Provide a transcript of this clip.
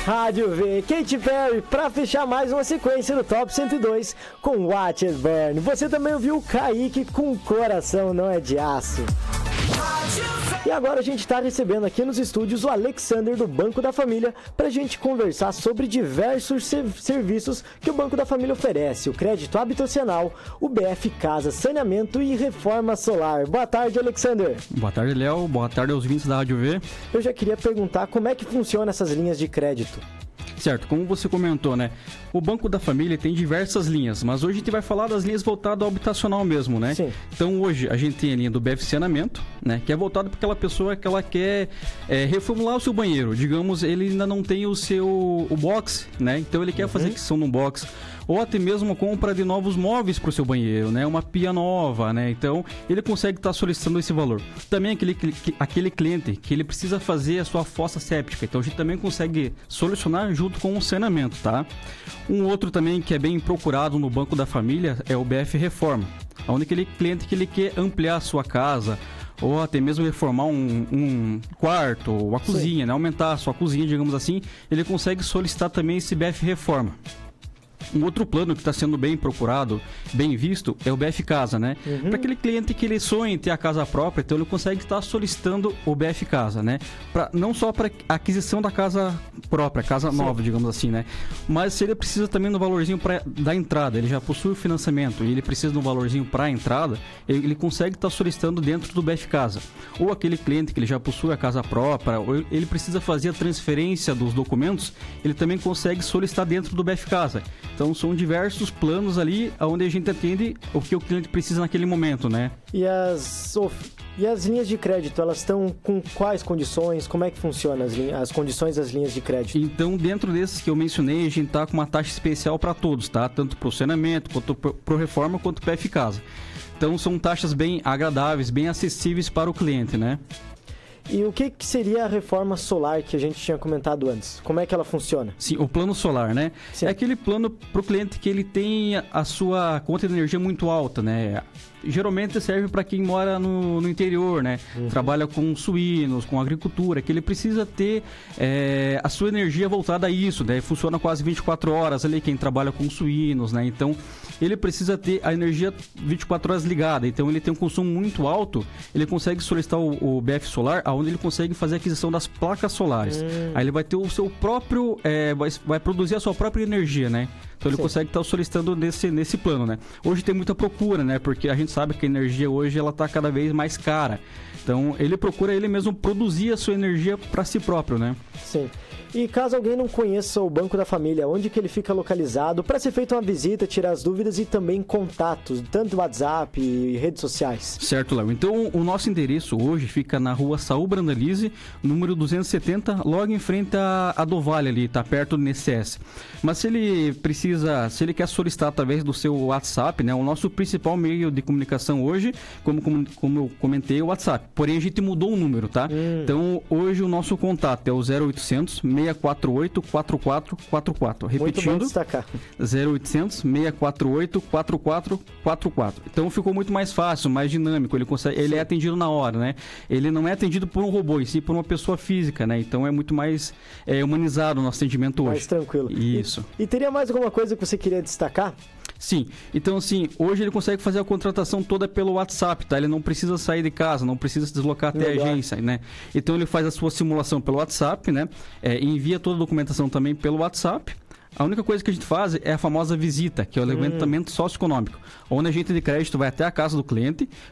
Rádio V, Katy Perry, pra fechar mais uma sequência do Top 102 com Watch It Burn. Você também ouviu o Kaique com Coração Não É de Aço. E agora a gente está recebendo aqui nos estúdios o Alexander do Banco da Família para a gente conversar sobre diversos serviços que o Banco da Família oferece: o crédito habitacional, o BF Casa, saneamento e reforma solar. Boa tarde, Alexander. Boa tarde, Léo. Boa tarde aos ouvintes da Rádio V. Eu já queria perguntar como é que funcionam essas linhas de crédito. Certo, como você comentou, né? O Banco da Família tem diversas linhas, mas hoje a gente vai falar das linhas voltadas ao habitacional mesmo, né? Sim. Então hoje a gente tem a linha do BF Saneamento, né? Que é voltado para aquela pessoa que ela quer reformular o seu banheiro. Digamos, ele ainda não tem o box, né? Então ele quer fazer aquisição num box. Ou até mesmo a compra de novos móveis para o seu banheiro, né? Uma pia nova, né? Então, ele consegue estar solicitando esse valor. Também aquele cliente que ele precisa fazer a sua fossa séptica. Então, a gente também consegue solucionar junto com o saneamento, tá? Um outro também que é bem procurado no Banco da Família é o BF Reforma. Onde aquele cliente que ele quer ampliar a sua casa, ou até mesmo reformar um quarto, ou a cozinha, né? Aumentar a sua cozinha, digamos assim, ele consegue solicitar também esse BF Reforma. Um outro plano que está sendo bem procurado, bem visto, é o BF Casa, né? Para aquele cliente que ele sonha em ter a casa própria, então ele consegue estar solicitando o BF Casa, né? Não só para aquisição da casa própria, casa nova, digamos assim, né? Mas se ele precisa também do valorzinho da entrada, ele já possui o financiamento e ele precisa de um valorzinho para a entrada, ele consegue estar solicitando dentro do BF Casa. Ou aquele cliente que ele já possui a casa própria, ou ele precisa fazer a transferência dos documentos, ele também consegue solicitar dentro do BF Casa. Então, são diversos planos ali onde a gente atende o que o cliente precisa naquele momento, né? E as linhas de crédito, elas estão com quais condições? Como é que funciona as condições das linhas de crédito? Então, dentro desses que eu mencionei, a gente está com uma taxa especial para todos, tá? Tanto para o saneamento, quanto para o reforma, quanto para o PF Casa. Então, são taxas bem agradáveis, bem acessíveis para o cliente, né? E o que seria a reforma solar que a gente tinha comentado antes? Como é que ela funciona? Sim, o plano solar, né? Sim. É aquele plano para o cliente que ele tem a sua conta de energia muito alta, né? Geralmente serve para quem mora no interior, né? Trabalha com suínos, com agricultura, que ele precisa ter a sua energia voltada a isso, né? Funciona quase 24 horas ali, quem trabalha com suínos, né? Então, ele precisa ter a energia 24 horas ligada. Então, ele tem um consumo muito alto, ele consegue solicitar o BF Solar, onde ele consegue fazer a aquisição das placas solares. Aí ele vai ter o seu próprio... vai produzir a sua própria energia, né? Então ele consegue estar solicitando nesse plano, né? Hoje tem muita procura, né? Porque a gente sabe que a energia hoje ela está cada vez mais cara. Então ele procura ele mesmo produzir a sua energia para si próprio, né? Sim. E caso alguém não conheça o Banco da Família, onde que ele fica localizado, para ser feita uma visita, tirar as dúvidas e também contatos, tanto WhatsApp e redes sociais? Certo, Léo. Então, o nosso endereço hoje fica na rua Saul Brandalize, número 270, logo em frente à do Vale ali, tá perto do NCS. Mas se ele quer solicitar através do seu WhatsApp, né, o nosso principal meio de comunicação hoje, como eu comentei, é o WhatsApp. Porém, a gente mudou o número, tá? Então, hoje o nosso contato é o 0800 648 4444. Repetindo, muito bom destacar. 0800 648 4444. Então ficou muito mais fácil, mais dinâmico. Ele é atendido na hora, né? Ele não é atendido por um robô, e sim por uma pessoa física, né? Então é muito mais humanizado o nosso atendimento hoje. Mais tranquilo. Isso. E teria mais alguma coisa que você queria destacar? Sim, então assim, hoje ele consegue fazer a contratação toda pelo WhatsApp, tá? Ele não precisa sair de casa, não precisa se deslocar até a agência, né? Então ele faz a sua simulação pelo WhatsApp, né? Envia toda a documentação também pelo WhatsApp. A única coisa que a gente faz é a famosa visita, que é o levantamento socioeconômico, onde a agente de crédito vai até a casa do cliente,